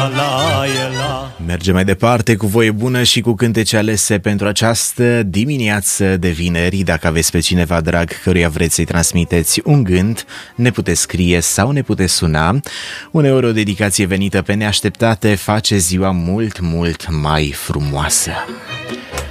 Mergem mai departe cu voie bună și cu cântece alese pentru această dimineață de vineri. Dacă aveți pe cineva drag căruia vreți să-i transmiteți un gând, ne puteți scrie sau ne puteți suna. Uneori o dedicație venită pe neașteptate face ziua mult, mult mai frumoasă.